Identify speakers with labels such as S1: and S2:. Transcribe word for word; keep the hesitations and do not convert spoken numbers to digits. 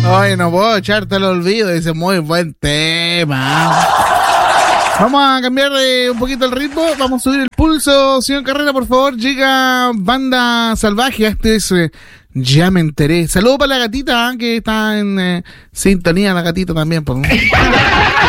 S1: Ay, no puedo echarte al olvido. Dice, muy buen tema. Vamos a cambiar eh, un poquito el ritmo. Vamos a subir el pulso. Señor Carrera, por favor. Llega Banda Salvaje. Este es eh, Ya Me Enteré. Saludos para la gatita, ¿eh? Que está en eh, sintonía. La gatita también. Pues, ¿no?